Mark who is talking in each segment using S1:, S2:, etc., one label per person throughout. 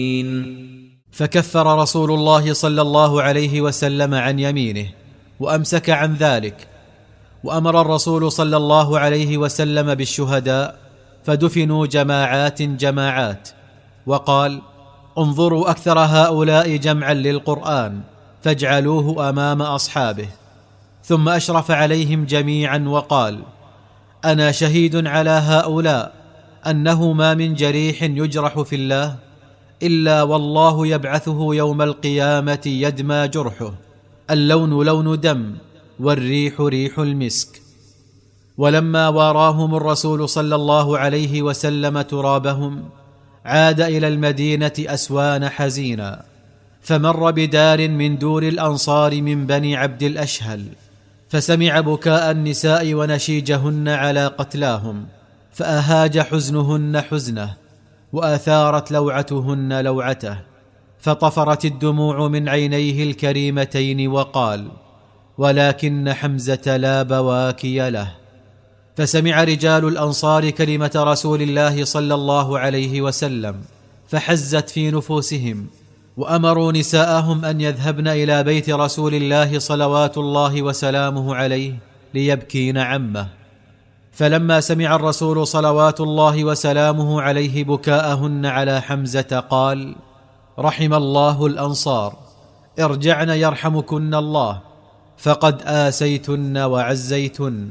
S1: فكفر رسول الله صلى الله عليه وسلم عن يمينه وأمسك عن ذلك. وأمر الرسول صلى الله عليه وسلم بالشهداء فدفنوا جماعات، وقال: انظروا أكثر هؤلاء جمعا للقرآن فاجعلوه أمام أصحابه. ثم أشرف عليهم جميعا وقال: أنا شهيد على هؤلاء أنه ما من جريح يجرح في الله إلا والله يبعثه يوم القيامة يدمى جرحه، اللون لون دم والريح ريح المسك. ولما واراهم الرسول صلى الله عليه وسلم ترابهم عاد إلى المدينة أسوان حزينا، فمر بدار من دور الأنصار من بني عبد الأشهل، فسمع بكاء النساء ونشيجهن على قتلاهم، فأهاج حزنهن حزنه وأثارت لوعتهن لوعته، فطفرت الدموع من عينيه الكريمتين وقال: ولكن حمزة لا بواكي له. فسمع رجال الأنصار كلمة رسول الله صلى الله عليه وسلم فحزت في نفوسهم، وأمروا نساءهم أن يذهبن إلى بيت رسول الله صلوات الله وسلامه عليه ليبكين عمه. فلما سمع الرسول صلوات الله وسلامه عليه بكاءهن على حمزة قال: رحم الله الأنصار، ارجعن يرحمكن الله، فقد آسيتن وعزيتن.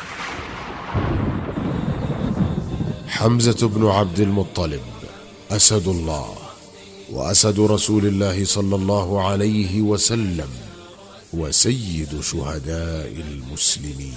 S2: حمزة بن عبد المطلب أسد الله وأسد رسول الله صلى الله عليه وسلم وسيد شهداء المسلمين.